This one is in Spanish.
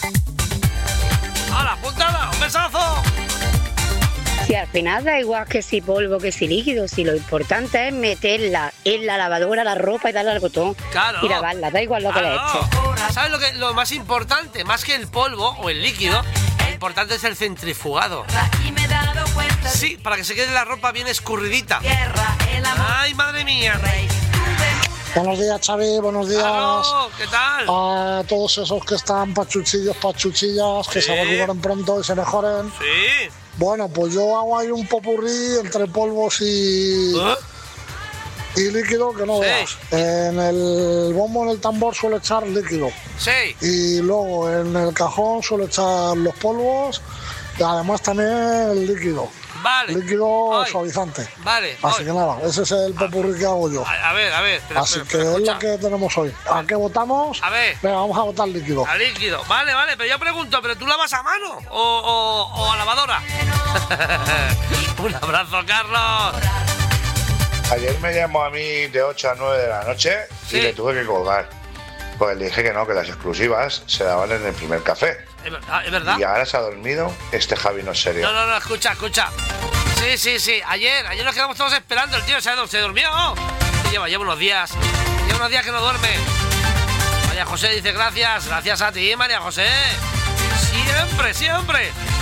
¡Hala, apuntada! ¡Un besazo! Si al final da igual que si polvo que si líquido, si lo importante es meterla en la lavadora la ropa y darle al botón. Claro. Y lavarla, da igual lo que le eches. ¿Sabes lo más importante? Más que el polvo o el líquido, lo importante es el centrifugado. Sí, para que se quede la ropa bien escurridita. ¡Ay, madre mía! Buenos días, Xavi, buenos días. ¡Aló! ¿Qué tal? A todos esos que están pachuchillas, que se recuperen pronto y se mejoren. Sí. Bueno, pues yo hago ahí un popurrí entre polvos y líquido, que no veas. En el bombo, en el tambor, suelo echar líquido. Sí. Y luego en el cajón suelo echar los polvos y además también el líquido. Vale. Líquido suavizante. Vale. Así que nada, ese es el popurrí que hago yo. A ver. Así que es lo que tenemos hoy. ¿A qué votamos? A ver. Venga, vamos a votar líquido. A líquido. Vale, pero yo pregunto, ¿pero tú lavas a mano o a lavadora? Un abrazo, Carlos. Ayer me llamó a mí de 8 a 9 de la noche y le tuve que colgar. Pues le dije que no, que las exclusivas se daban en el primer café. ¿Es verdad? Y ahora se ha dormido. Este Javi no es serio. No, escucha. Sí. Ayer nos quedamos todos esperando. El tío se durmió. Lleva unos días. Lleva unos días que no duerme. María José dice gracias a ti, María José. Siempre.